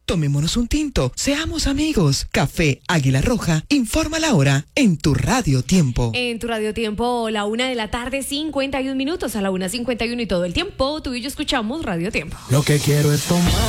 Tomémonos un tinto, seamos amigos. Café Águila Roja, informa la hora en tu Radio Tiempo. En tu Radio Tiempo, 1:00 PM, 51 minutos, a 1:51 y todo el tiempo, tú y yo escuchamos Radio Tiempo. Lo que quiero es tomar